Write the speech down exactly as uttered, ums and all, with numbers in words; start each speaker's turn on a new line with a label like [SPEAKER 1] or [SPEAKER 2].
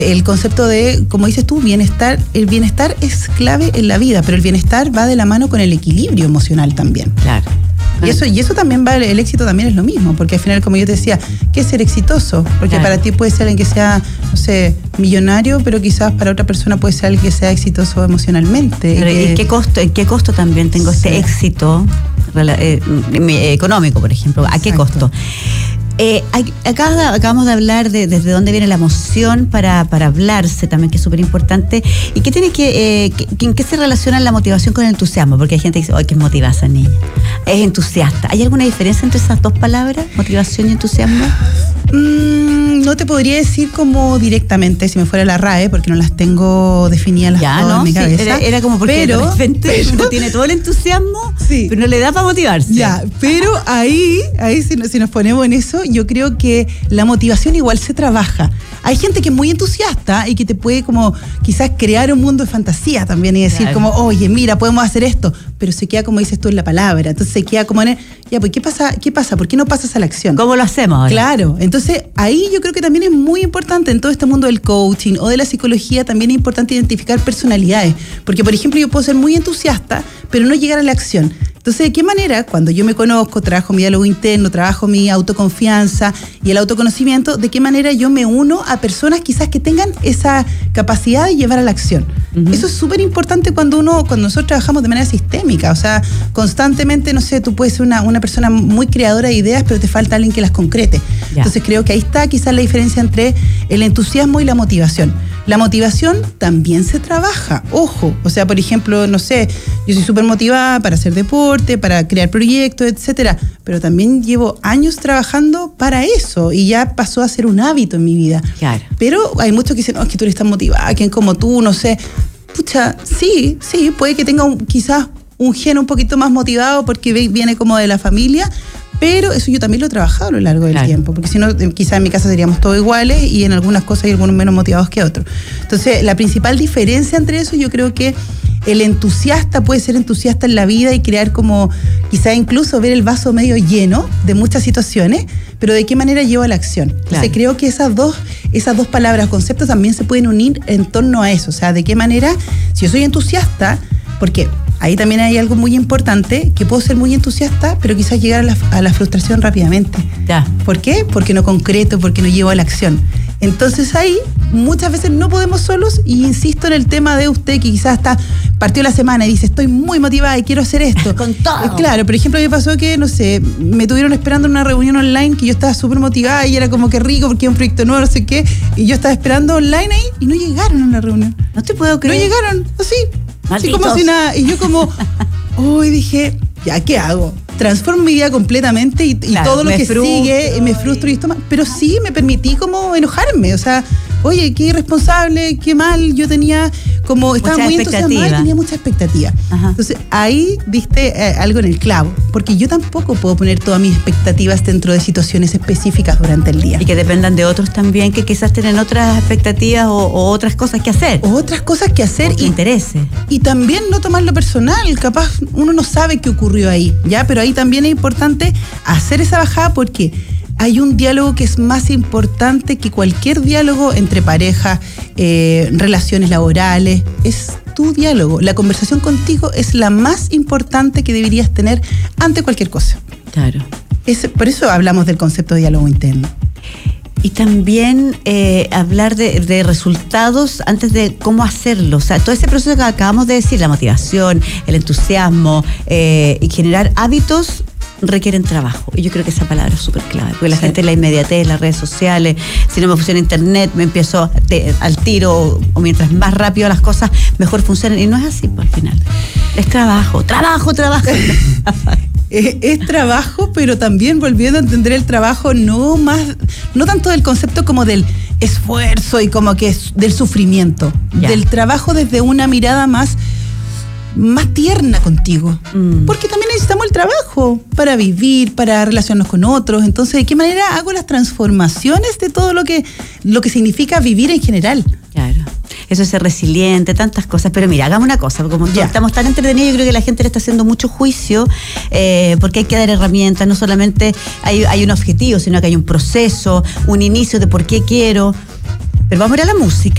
[SPEAKER 1] El concepto de, como dices tú, bienestar, el bienestar es clave en la vida, pero el bienestar va de la mano con el equilibrio emocional también.
[SPEAKER 2] Claro.
[SPEAKER 1] Y eso, y eso también va, el éxito también es lo mismo, porque al final, como yo te decía, ¿qué es ser exitoso? Porque claro, para ti puede ser alguien que sea, no sé, millonario, pero quizás para otra persona puede ser alguien que sea exitoso emocionamente.
[SPEAKER 2] Pero,
[SPEAKER 1] y que,
[SPEAKER 2] ¿y qué costo, en qué costo también tengo este sí. éxito eh, económico, por ejemplo? ¿A qué
[SPEAKER 1] Exacto.
[SPEAKER 2] costo? Eh, acá acabamos de hablar de desde dónde viene la emoción para, para hablarse también, que es súper importante. ¿Y qué tiene que, eh, que, en qué se relaciona la motivación con el entusiasmo? Porque hay gente que dice, ¡ay, qué motivada esa niña! Es entusiasta. ¿Hay alguna diferencia entre esas dos palabras, motivación y entusiasmo?
[SPEAKER 1] Mm, no te podría decir como directamente, si me fuera la R A E, porque no las tengo definidas las
[SPEAKER 2] ya,
[SPEAKER 1] dos
[SPEAKER 2] ¿no?
[SPEAKER 1] en mi
[SPEAKER 2] Sí,
[SPEAKER 1] cabeza.
[SPEAKER 2] Era, era como porque
[SPEAKER 1] pero,
[SPEAKER 2] de repente
[SPEAKER 1] pero,
[SPEAKER 2] uno tiene todo el entusiasmo,
[SPEAKER 1] sí,
[SPEAKER 2] pero no le da para motivarse.
[SPEAKER 1] Ya, pero ahí, ahí si, si nos ponemos en eso, yo creo que la motivación igual se trabaja. Hay gente que es muy entusiasta y que te puede como quizás crear un mundo de fantasía también y decir claro. como, oye, mira, podemos hacer esto, pero se queda como dices tú en la palabra, entonces se queda como en el, ya, pues, ¿qué pasa? ¿Qué pasa? ¿Por qué no pasas a la acción?
[SPEAKER 2] ¿Cómo lo hacemos ahora?
[SPEAKER 1] Claro, entonces ahí yo creo que también es muy importante en todo este mundo del coaching o de la psicología, también es importante identificar personalidades, porque por ejemplo yo puedo ser muy entusiasta, pero no llegar a la acción. Entonces, ¿de qué manera? Cuando yo me conozco, trabajo mi diálogo interno, trabajo mi autoconfianza y el autoconocimiento, ¿de qué manera yo me uno a personas quizás que tengan esa capacidad de llevar a la acción? Uh-huh. Eso es súper importante cuando uno, cuando nosotros trabajamos de manera sistémica, o sea, constantemente, no sé, tú puedes ser una, una persona muy creadora de ideas, pero te falta alguien que las concrete. Ya. Entonces, creo que ahí está quizás la diferencia entre el entusiasmo y la motivación. La motivación también se trabaja, ojo, o sea, por ejemplo, no sé, yo soy súper motivada para hacer deporte, para crear proyectos, etcétera, pero también llevo años trabajando para eso y ya pasó a ser un hábito en mi vida.
[SPEAKER 2] Claro.
[SPEAKER 1] Pero hay muchos que dicen, no, es que tú eres tan motivada, quien como tú, no sé. Pucha, sí, sí, puede que tenga un, quizás un gen un poquito más motivado porque viene como de la familia, pero eso yo también lo he trabajado a lo largo del claro. tiempo, porque si no, quizás en mi casa seríamos todos iguales y en algunas cosas hay algunos menos motivados que otros. Entonces, la principal diferencia entre eso, yo creo que el entusiasta puede ser entusiasta en la vida y crear como, quizás incluso ver el vaso medio lleno de muchas situaciones, pero de qué manera lleva a la acción. Claro. Entonces, creo que esas dos, esas dos palabras, conceptos, también se pueden unir en torno a eso. O sea, de qué manera, si yo soy entusiasta, porque ahí también hay algo muy importante, que puedo ser muy entusiasta, pero quizás llegar a la, a la frustración rápidamente.
[SPEAKER 2] Ya.
[SPEAKER 1] ¿Por qué? Porque no concreto, porque no llevo a la acción. Entonces ahí muchas veces no podemos solos y insisto en el tema de usted que quizás está partió la semana y dice estoy muy motivada y quiero hacer esto.
[SPEAKER 2] Con todo.
[SPEAKER 1] Eh, claro, por ejemplo, me pasó que, no sé, me tuvieron esperando en una reunión online que yo estaba súper motivada y era como que rico porque era un proyecto nuevo, no sé qué, y yo estaba esperando online ahí y no llegaron a la reunión.
[SPEAKER 2] No te puedo creer.
[SPEAKER 1] No llegaron, así.
[SPEAKER 2] Malditos.
[SPEAKER 1] Así como si nada. Y yo como, hoy oh, dije, ya, ¿qué hago? Transformo mi vida completamente y, claro, y todo lo que frustro, sigue, y me frustro y esto más. Pero sí me permití como enojarme, o sea, oye, qué irresponsable, qué mal, yo tenía como, estaba
[SPEAKER 2] mucha
[SPEAKER 1] muy entusiasmada y tenía mucha expectativa. Ajá. Entonces ahí diste eh, algo en el clavo, porque yo tampoco puedo poner todas mis expectativas dentro de situaciones específicas durante el día.
[SPEAKER 2] Y que dependan de otros también, que quizás tienen otras expectativas o, o otras cosas que hacer.
[SPEAKER 1] O otras cosas que hacer.
[SPEAKER 2] O que
[SPEAKER 1] y,
[SPEAKER 2] interese.
[SPEAKER 1] Y también no tomarlo personal, capaz uno no sabe qué ocurrió ahí, ¿ya? Pero ahí también es importante hacer esa bajada porque hay un diálogo que es más importante que cualquier diálogo entre pareja, eh, relaciones laborales. Es tu diálogo. La conversación contigo es la más importante que deberías tener ante cualquier cosa.
[SPEAKER 2] Claro.
[SPEAKER 1] Es, por eso hablamos del concepto de diálogo interno.
[SPEAKER 2] Y también eh, hablar de, de resultados antes de cómo hacerlo. O sea, todo ese proceso que acabamos de decir, la motivación, el entusiasmo eh, y generar hábitos requieren trabajo. Y yo creo que esa palabra es súper clave, porque la sí. gente, la inmediatez, las redes sociales, si no me funciona internet, me empiezo te, al tiro, o, o mientras más rápido las cosas, mejor funcionan. Y no es así, pues, al final. Es trabajo, trabajo, trabajo.
[SPEAKER 1] Es, es trabajo, pero también volviendo a entender el trabajo, no más, no tanto del concepto como del esfuerzo y como que es del sufrimiento, ya. del trabajo desde una mirada más más tierna contigo, mm. porque también necesitamos el trabajo para vivir, para relacionarnos con otros. Entonces, ¿de qué manera hago las transformaciones de todo lo que lo que significa vivir en general?
[SPEAKER 2] Claro, eso es ser resiliente, tantas cosas. Pero mira, hagamos una cosa, como ya. estamos tan entretenidos, yo creo que la gente le está haciendo mucho juicio, eh, porque hay que dar herramientas, no solamente hay, hay un objetivo, sino que hay un proceso, un inicio de por qué quiero. Pero vamos a ir a la música.